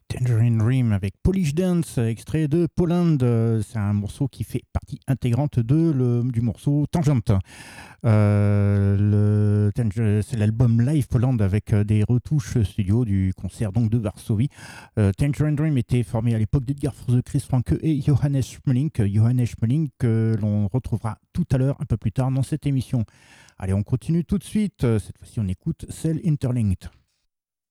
Tangerine Dream avec Polish Dance, extrait de Poland. C'est un morceau qui fait partie intégrante du morceau Tangent. C'est l'album Live Poland avec des retouches studio du concert donc de Varsovie. Tangerine Dream était formé à l'époque d'Edgar Froese, Chris Franke et Johannes Schmeling. Johannes Schmeling que l'on retrouvera tout à l'heure, un peu plus tard dans cette émission. Allez, on continue tout de suite. Cette fois-ci, on écoute Cell Interlinked.